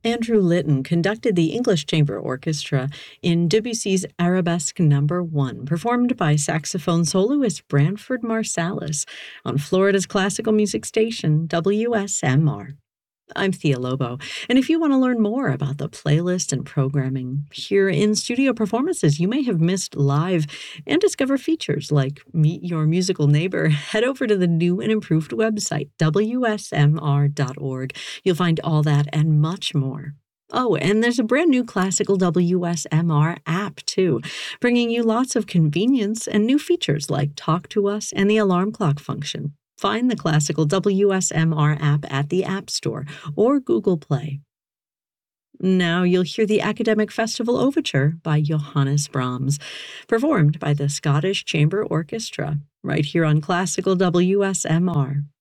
Andrew Litton conducted the English Chamber Orchestra in Debussy's Arabesque No. 1, performed by saxophone soloist Branford Marsalis on Florida's classical music station, WSMR. I'm Thea Lobo, and if you want to learn more about the playlist and programming, hear in-studio performances you may have missed live, and discover features like Meet Your Musical Neighbor, head over to the new and improved website, WSMR.org. You'll find all that and much more. Oh, and there's a brand new classical WSMR app, too, bringing you lots of convenience and new features like Talk to Us and the alarm clock function. Find the classical WSMR app at the App Store or Google Play. Now you'll hear the Academic Festival Overture by Johannes Brahms, performed by the Scottish Chamber Orchestra, right here on Classical WSMR.